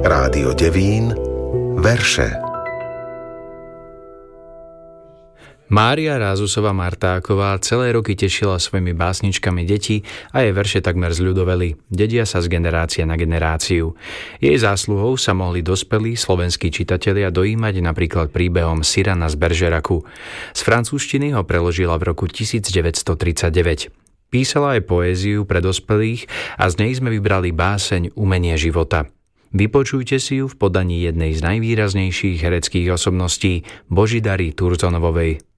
Rádio Devín, verše. Mária Rázusová Martáková celé roky tešila svojimi básničkami deti a jej verše takmer zľudoveli, dedia sa z generácie na generáciu. Jej zásluhou sa mohli dospelí slovenskí čitatelia dojímať napríklad príbehom Cyrana z Bergeracu. Z francúzštiny ho preložila v roku 1939. Písala aj poéziu pre dospelých a z nej sme vybrali báseň Umenie života. Vypočujte si ju v podaní jednej z najvýraznejších hereckých osobností Božidary Turzonovovej.